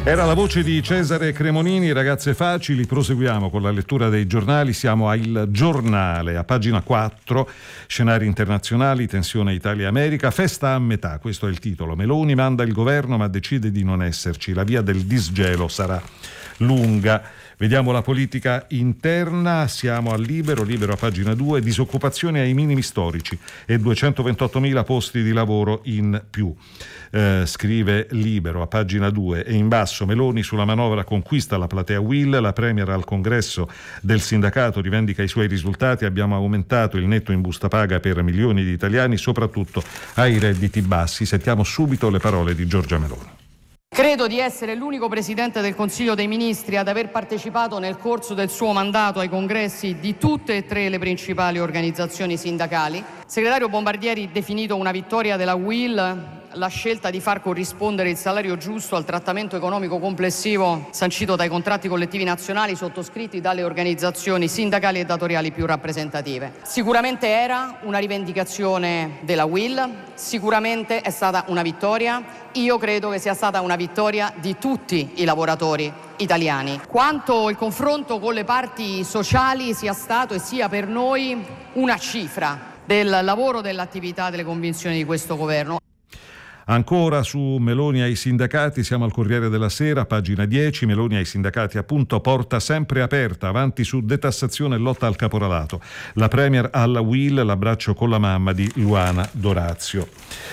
Era la voce di Cesare Cremonini. Ragazze facili, proseguiamo con la lettura dei giornali. Siamo a Il Giornale, a pagina 4, scenari internazionali, tensione Italia-America, festa a metà, questo è il titolo. Meloni manda il governo ma decide di non esserci, la via del disgelo sarà lunga. Vediamo la politica interna, siamo al Libero a pagina 2, disoccupazione ai minimi storici e 228.000 posti di lavoro in più. Scrive Libero a pagina 2 e in basso Meloni sulla manovra conquista la platea Will, la Premier al congresso del sindacato rivendica i suoi risultati, abbiamo aumentato il netto in busta paga per milioni di italiani, soprattutto ai redditi bassi. Sentiamo subito le parole di Giorgia Meloni. Credo di essere l'unico Presidente del Consiglio dei Ministri ad aver partecipato nel corso del suo mandato ai congressi di tutte e tre le principali organizzazioni sindacali. Il segretario Bombardieri ha definito una vittoria della UIL la scelta di far corrispondere il salario giusto al trattamento economico complessivo sancito dai contratti collettivi nazionali sottoscritti dalle organizzazioni sindacali e datoriali più rappresentative. Sicuramente era una rivendicazione della UIL, sicuramente è stata una vittoria. Io credo che sia stata una vittoria di tutti i lavoratori italiani. Quanto il confronto con le parti sociali sia stato e sia per noi una cifra del lavoro, dell'attività, delle convinzioni di questo governo. Ancora su Meloni ai sindacati, siamo al Corriere della Sera, pagina 10, Meloni ai sindacati appunto, porta sempre aperta, avanti su detassazione e lotta al caporalato. La Premier alla Will, l'abbraccio con la mamma di Luana D'Orazio.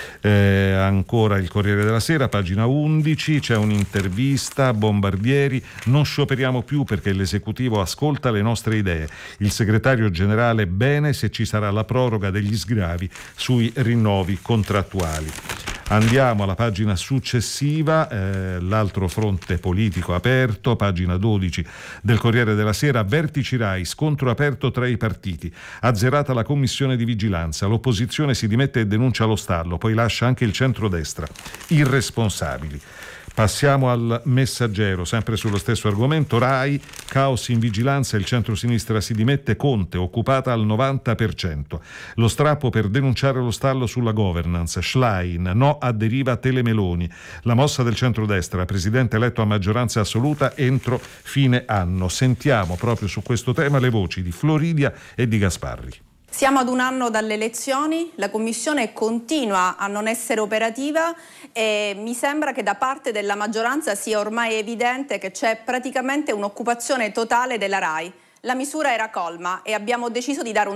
Ancora il Corriere della Sera, pagina 11, c'è un'intervista a Bombardieri, non scioperiamo più perché l'esecutivo ascolta le nostre idee. Il segretario generale bene se ci sarà la proroga degli sgravi sui rinnovi contrattuali. Andiamo alla pagina successiva, l'altro fronte politico aperto, pagina 12 del Corriere della Sera, vertici Rai, scontro aperto tra i partiti, azzerata la commissione di vigilanza, l'opposizione si dimette e denuncia lo stallo, poi lascia anche il centrodestra, irresponsabili. Passiamo al Messaggero, sempre sullo stesso argomento, Rai, caos in vigilanza, il centrosinistra si dimette, Conte, occupata al 90%. Lo strappo per denunciare lo stallo sulla governance, Schlein, no a deriva Telemeloni. La mossa del centrodestra, presidente eletto a maggioranza assoluta entro fine anno. Sentiamo proprio su questo tema le voci di Floridia e di Gasparri. Siamo ad un anno dalle elezioni, la Commissione continua a non essere operativa e mi sembra che da parte della maggioranza sia ormai evidente che c'è praticamente un'occupazione totale della RAI. La misura era colma e abbiamo deciso di dare un